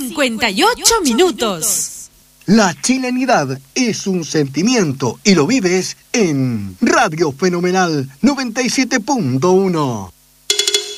58 minutos. La chilenidad es un sentimiento y lo vives en Radio Fenomenal 97.1.